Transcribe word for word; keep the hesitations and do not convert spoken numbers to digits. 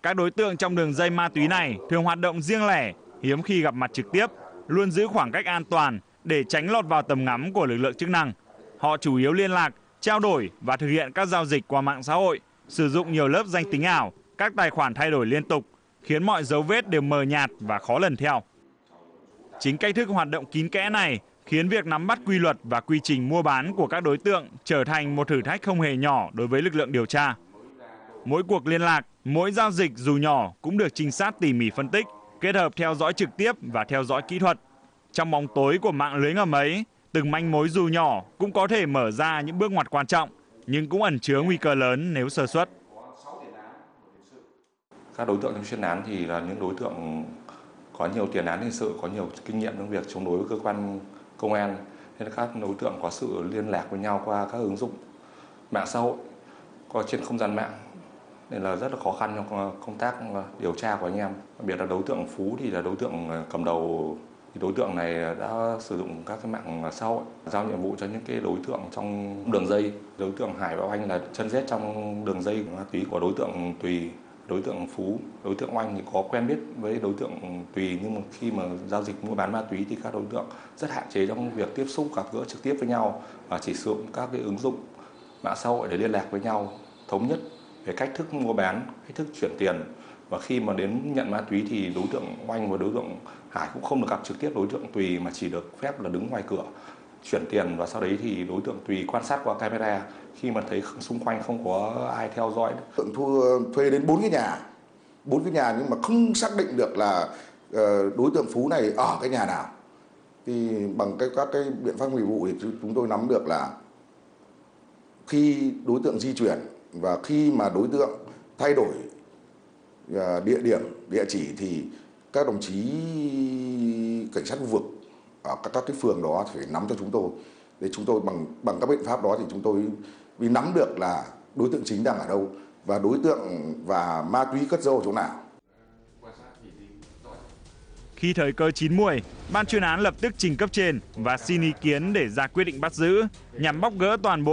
Các đối tượng trong đường dây ma túy này thường hoạt động riêng lẻ, hiếm khi gặp mặt trực tiếp, luôn giữ khoảng cách an toàn để tránh lọt vào tầm ngắm của lực lượng chức năng. Họ chủ yếu liên lạc, trao đổi và thực hiện các giao dịch qua mạng xã hội, sử dụng nhiều lớp danh tính ảo, các tài khoản thay đổi liên tục, khiến mọi dấu vết đều mờ nhạt và khó lần theo. Chính cách thức hoạt động kín kẽ này khiến việc nắm bắt quy luật và quy trình mua bán của các đối tượng trở thành một thử thách không hề nhỏ đối với lực lượng điều tra. Mỗi cuộc liên lạc, mỗi giao dịch dù nhỏ cũng được trinh sát tỉ mỉ phân tích, kết hợp theo dõi trực tiếp và theo dõi kỹ thuật. Trong bóng tối của mạng lưới ngầm ấy, từng manh mối dù nhỏ cũng có thể mở ra những bước ngoặt quan trọng, nhưng cũng ẩn chứa nguy cơ lớn nếu sơ suất. Các đối tượng trong chuyên án thì là những đối tượng có nhiều tiền án hình sự, có nhiều kinh nghiệm trong việc chống đối với cơ quan công an, nên các đối tượng có sự liên lạc với nhau qua các ứng dụng mạng xã hội, qua trên không gian mạng, nên là rất là khó khăn trong công tác điều tra của anh em. Đặc biệt là đối tượng Phú thì là đối tượng cầm đầu, thì đối tượng này đã sử dụng các cái mạng xã hội giao nhiệm vụ cho những cái đối tượng trong đường dây. Đối tượng Hải và Oanh là chân rết trong đường dây ma túy của đối tượng Tùy. Đối tượng Phú, đối tượng Oanh thì có quen biết với đối tượng Tùy, nhưng mà khi mà giao dịch mua bán ma túy thì các đối tượng rất hạn chế trong việc tiếp xúc gặp gỡ trực tiếp với nhau và chỉ sử dụng các cái ứng dụng mạng xã hội để liên lạc với nhau, thống nhất về cách thức mua bán, cách thức chuyển tiền. Và khi mà đến nhận ma túy thì đối tượng Oanh và đối tượng Hải cũng không được gặp trực tiếp đối tượng Tùy, mà chỉ được phép là đứng ngoài cửa chuyển tiền, và sau đấy thì đối tượng Tùy quan sát qua camera, khi mà thấy xung quanh không có ai theo dõi. Tượng thu thuê đến bốn cái nhà, bốn cái nhà nhưng mà không xác định được là đối tượng Phú này ở cái nhà nào. Thì bằng cái các cái biện pháp nghiệp vụ thì chúng tôi nắm được là khi đối tượng di chuyển và khi mà đối tượng thay đổi địa điểm, địa chỉ thì các đồng chí cảnh sát khu vực ở các, các cái phường đó phải nắm cho chúng tôi. Để chúng tôi bằng bằng các biện pháp đó thì chúng tôi vì nắm được là đối tượng chính đang ở đâu và đối tượng và ma túy cất giấu ở chỗ nào. Khi thời cơ chín muồi, ban chuyên án lập tức trình cấp trên và xin ý kiến để ra quyết định bắt giữ nhằm bóc gỡ toàn bộ